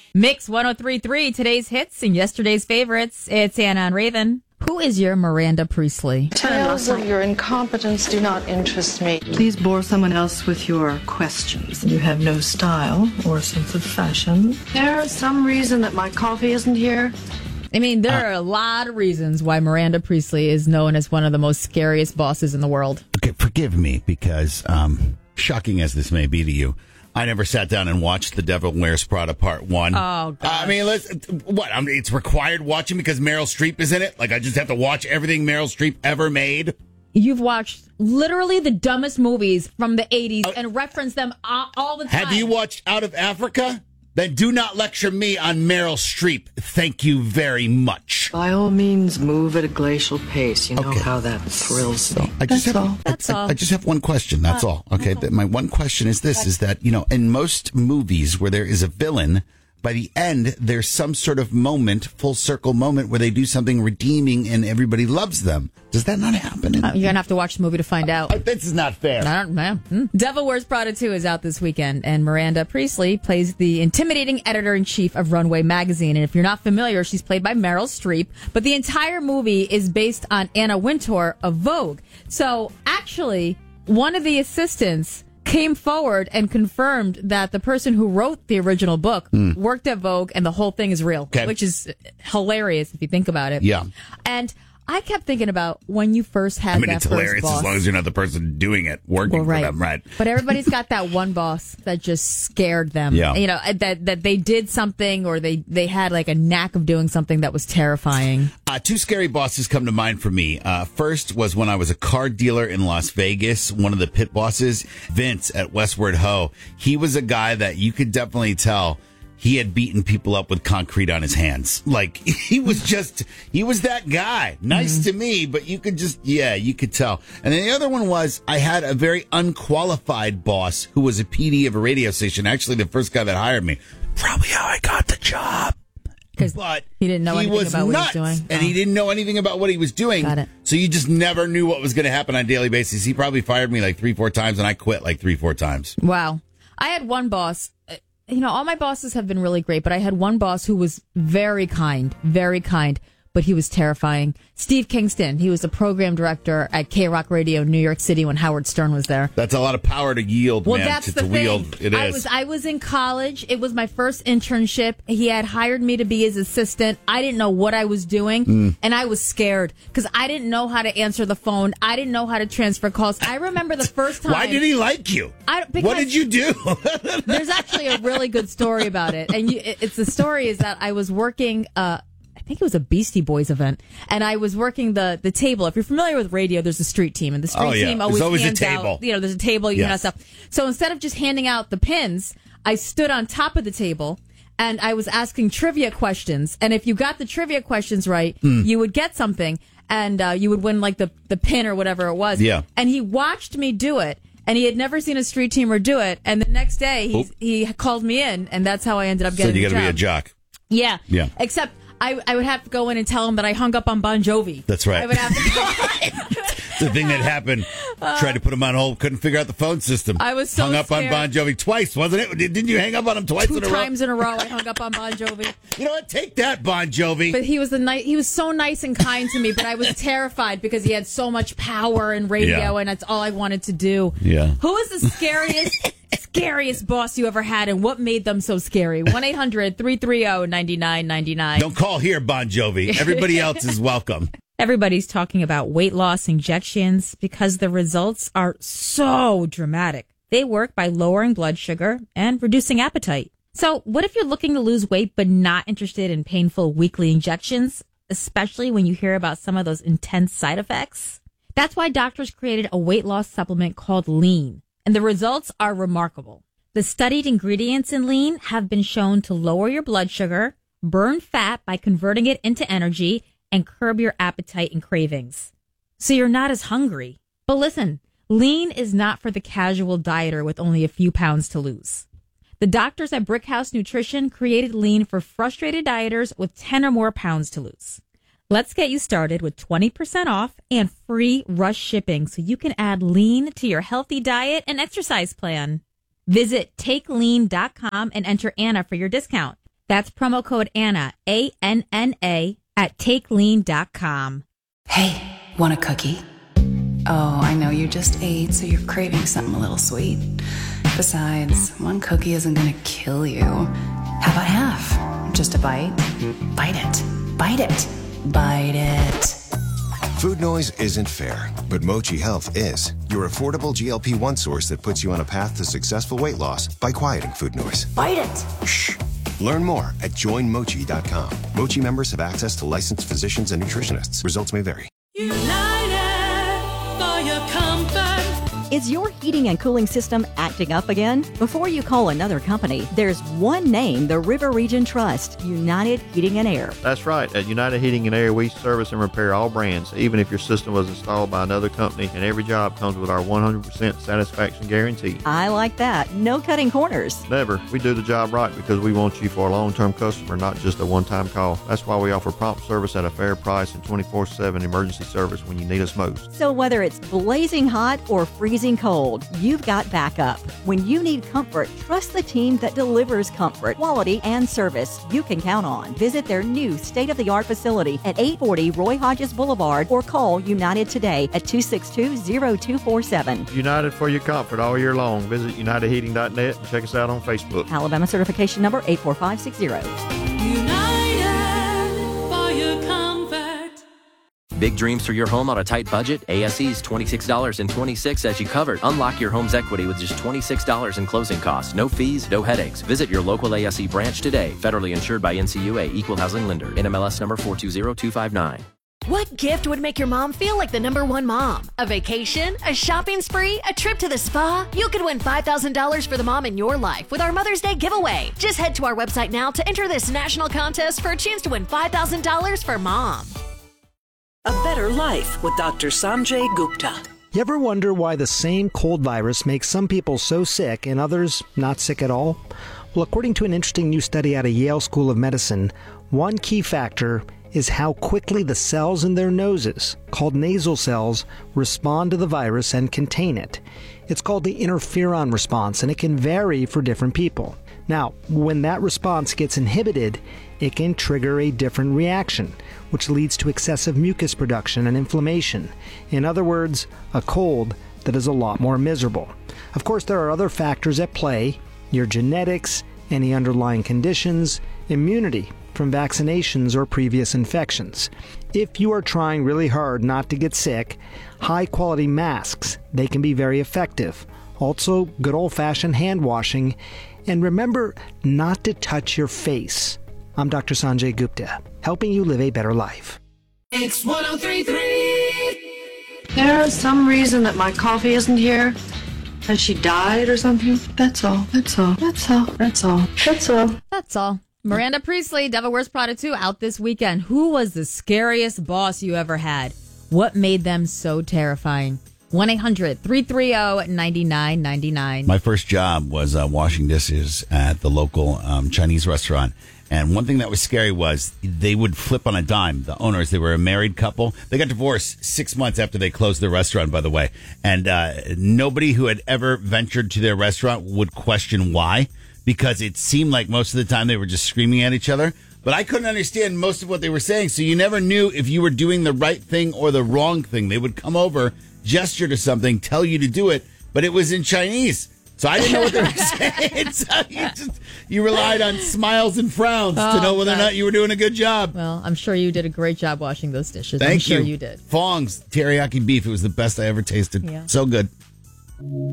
Mix 103.3, today's hits and yesterday's favorites. It's Anna and Raven. Who is your Miranda Priestley? Tales of your incompetence do not interest me. Please bore someone else with your questions. You have no style or sense of fashion. There's some reason that my coffee isn't here. I mean, there are a lot of reasons why Miranda Priestley is known as one of the most scariest bosses in the world. Okay, forgive me because, shocking as this may be to you, I never sat down and watched The Devil Wears Prada Part 1. Oh, gosh. I mean, it's required watching because Meryl Streep is in it? Like, I just have to watch everything Meryl Streep ever made? You've watched literally the dumbest movies from the 80s and referenced them all the time. Have you watched Out of Africa? Then do not lecture me on Meryl Streep. Thank you very much. By all means, move at a glacial pace. You know how that thrills me. That's all. I just have one question. That's all. Okay. My one question is this, is that, in most movies where there is a villain, by the end, there's some sort of moment, full circle moment, where they do something redeeming and everybody loves them. Does that not happen? You're going to have to watch the movie to find out. This is not fair. I don't know. Devil Wears Prada 2 is out this weekend, and Miranda Priestley plays the intimidating editor-in-chief of Runway magazine. And if you're not familiar, she's played by Meryl Streep. But the entire movie is based on Anna Wintour of Vogue. So, actually, one of the assistants came forward and confirmed that the person who wrote the original book worked at Vogue, and the whole thing is real, which is hilarious if you think about it. Yeah. And I kept thinking about when you first had that it's first hilarious boss. As long as you're not the person doing it, working for them, right? But everybody's got that one boss that just scared them. Yeah. That they did something, or they had like a knack of doing something that was terrifying. Two scary bosses come to mind for me. First was when I was a car dealer in Las Vegas. One of the pit bosses, Vince at Westward Ho. He was a guy that you could definitely tell he had beaten people up with concrete on his hands. Like, he was that guy. Nice to me, but you could tell. And then the other one was, I had a very unqualified boss who was a PD of a radio station. Actually, the first guy that hired me. Probably how I got the job. But he didn't know anything about what he was doing. And he didn't know anything about what he was doing. Got it. So you just never knew what was going to happen on a daily basis. He probably fired me like 3-4 times, and I quit like 3-4 times. Wow. I had one boss. All my bosses have been really great, but I had one boss who was very kind, but he was terrifying. Steve Kingston, he was the program director at K-Rock Radio, New York City, when Howard Stern was there. That's a lot of power to yield, well, man. That's to the thing. Wield. It is. I was in college. It was my first internship. He had hired me to be his assistant. I didn't know what I was doing, and I was scared because I didn't know how to answer the phone. I didn't know how to transfer calls. I remember the first time. Why did he like you? What did you do? There's actually a really good story about it, and the story is that I was working. I think it was a Beastie Boys event, and I was working the table. If you're familiar with radio, there's a street team, and the street team always hands out. There's a table, you hand out stuff. So instead of just handing out the pins, I stood on top of the table, and I was asking trivia questions. And if you got the trivia questions right, you would get something, and you would win like the pin or whatever it was. Yeah. And he watched me do it. And he had never seen a street teamer do it. And the next day, he called me in, and that's how I ended up getting the job. So you got to be a jock. Yeah. Yeah. Except I would have to go in and tell him that I hung up on Bon Jovi. That's right. I would have to. The thing that happened. Tried to put him on hold. Couldn't figure out the phone system. I was so hung up scared. on Bon Jovi twice, wasn't it? Didn't you hang up on him twice in a row? 2 times in a row, I hung up on Bon Jovi. You know what? Take that, Bon Jovi. But he was so nice and kind to me, but I was terrified because he had so much power in radio, and that's all I wanted to do. Yeah. Who is the scariest boss you ever had, and what made them so scary? 1-800-330-9999. Don't call here, Bon Jovi. Everybody else is welcome. Everybody's talking about weight loss injections because the results are so dramatic. They work by lowering blood sugar and reducing appetite. So what if you're looking to lose weight but not interested in painful weekly injections, especially when you hear about some of those intense side effects? That's why doctors created a weight loss supplement called Lean, and the results are remarkable. The studied ingredients in Lean have been shown to lower your blood sugar, burn fat by converting it into energy, and curb your appetite and cravings. So you're not as hungry. But listen, Lean is not for the casual dieter with only a few pounds to lose. The doctors at Brickhouse Nutrition created Lean for frustrated dieters with 10 or more pounds to lose. Let's get you started with 20% off and free rush shipping so you can add Lean to your healthy diet and exercise plan. Visit TakeLean.com and enter Anna for your discount. That's promo code Anna, ANNA, at takelean.com. Hey, want a cookie? Oh, I know you just ate, so you're craving something a little sweet. Besides, one cookie isn't gonna kill you. How about half? Just a bite? Bite it. Bite it. Bite it. Food noise isn't fair, but Mochi Health is. Your affordable GLP-1 source that puts you on a path to successful weight loss by quieting food noise. Bite it. Shh. Learn more at joinmochi.com. Mochi members have access to licensed physicians and nutritionists. Results may vary. United for your comfort. Is your heating and cooling system acting up again? Before you call another company, there's one name the River Region trusts: United Heating and Air. That's right. At United Heating and Air, we service and repair all brands, even if your system was installed by another company, and every job comes with our 100% satisfaction guarantee. I like that. No cutting corners. Never. We do the job right because we want you for a long-term customer, not just a one-time call. That's why we offer prompt service at a fair price and 24/7 emergency service when you need us most. So whether it's blazing hot or freezing cold, you've got backup. When you need comfort, trust the team that delivers comfort, quality, and service you can count on. Visit their new state-of-the-art facility at 840 Roy Hodges Boulevard or call United today at 262-0247. United for your comfort all year long. Visit unitedheating.net and check us out on Facebook. Alabama certification number 84560. United for your comfort. Big dreams for your home on a tight budget? ASE's $26.26 as you covered. Unlock your home's equity with just $26 in closing costs. No fees, no headaches. Visit your local ASE branch today. Federally insured by NCUA, Equal Housing Lender. NMLS number 420259. What gift would make your mom feel like the #1 mom? A vacation? A shopping spree? A trip to the spa? You could win $5,000 for the mom in your life with our Mother's Day giveaway. Just head to our website now to enter this national contest for a chance to win $5,000 for mom. A Better Life with Dr. Sanjay Gupta. You ever wonder why the same cold virus makes some people so sick and others not sick at all? Well, according to an interesting new study out of Yale School of Medicine, one key factor is how quickly the cells in their noses, called nasal cells, respond to the virus and contain it. It's called the interferon response, and it can vary for different people. Now, when that response gets inhibited, it can trigger a different reaction, which leads to excessive mucus production and inflammation. In other words, a cold that is a lot more miserable. Of course, there are other factors at play: your genetics, any underlying conditions, immunity from vaccinations or previous infections. If you are trying really hard not to get sick, high-quality masks, they can be very effective. Also, good old-fashioned hand washing. And remember not to touch your face. I'm Dr. Sanjay Gupta, helping you live a better life. It's 103.3. There's some reason that my coffee isn't here. Has she died or something? That's all. That's all. That's all. That's all. That's all. That's all. Miranda Priestley, Devil Wears Prada 2, out this weekend. Who was the scariest boss you ever had? What made them so terrifying? 1-800-330-9999. My first job was washing dishes at the local Chinese restaurant. And one thing that was scary was they would flip on a dime. The owners, they were a married couple. They got divorced 6 months after they closed their restaurant, by the way. And nobody who had ever ventured to their restaurant would question why, because it seemed like most of the time they were just screaming at each other. But I couldn't understand most of what they were saying, so you never knew if you were doing the right thing or the wrong thing. They would come over, gesture to something, tell you to do it, but it was in Chinese. So I didn't know what they were saying. So you relied on smiles and frowns to know whether or not you were doing a good job. Well, I'm sure you did a great job washing those dishes. Thank I'm sure you. you did. Fong's teriyaki beef. It was the best I ever tasted. Yeah. So good.